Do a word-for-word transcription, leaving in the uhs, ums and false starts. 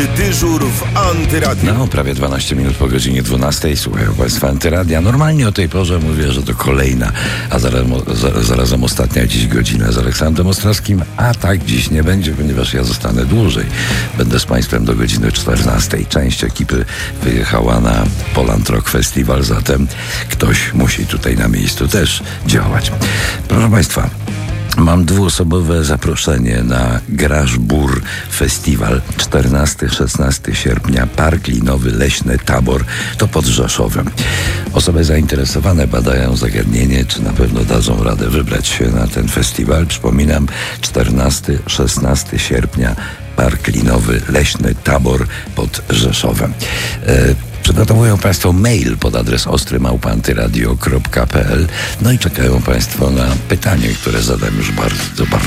dyżur w Antyradiu. No, prawie dwanaście minut po godzinie dwunastej. Słuchają Państwa Antyradia. Normalnie o tej porze mówię, że to kolejna, a zarazem, zarazem ostatnia dziś godzina z Aleksandrem Ostrowskim. A tak dziś nie będzie, ponieważ ja zostanę dłużej. Będę z Państwem do godziny czternastej. Część ekipy wyjechała na Poland Rock Festival, zatem ktoś musi tutaj na miejscu też działać. Proszę Państwa, mam dwuosobowe zaproszenie na Grasz Bór Festiwal czternastego szesnastego sierpnia, Park Linowy Leśny Tabor, to pod Rzeszowem. Osoby zainteresowane badają zagadnienie, czy na pewno dadzą radę wybrać się na ten festiwal. Przypominam, czternastego szesnastego sierpnia, Park Linowy Leśny Tabor pod Rzeszowem. E, Przygotowują Państwo mail pod adres ostry małpa antyradio kropka p l. No i czekają Państwo na pytanie, które zadam już bardzo, bardzo